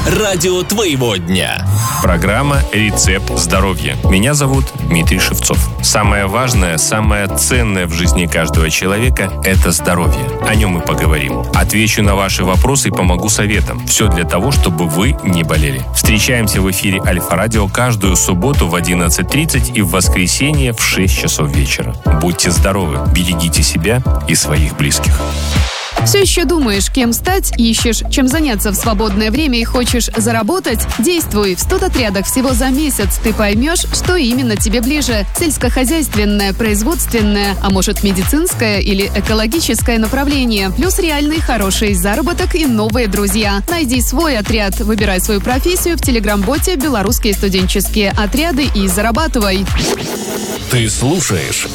Радио твоего дня. Программа «Рецепт здоровья». Меня зовут Дмитрий Шевцов. Самое важное, самое ценное в жизни каждого человека – это здоровье. О нем мы поговорим. Отвечу на ваши вопросы и помогу советам. Все для того, чтобы вы не болели. Встречаемся в эфире Альфа-Радио каждую субботу в 11:30 и в воскресенье в 6 часов вечера. Будьте здоровы, берегите себя и своих близких. Все еще думаешь, кем стать, ищешь, чем заняться в свободное время и хочешь заработать? Действуй! В студотрядах всего за месяц ты поймешь, что именно тебе ближе. Сельскохозяйственное, производственное, а может медицинское или экологическое направление. Плюс реальный хороший заработок и новые друзья. Найди свой отряд, выбирай свою профессию в телеграм-боте «Белорусские студенческие отряды» и зарабатывай. Ты слушаешь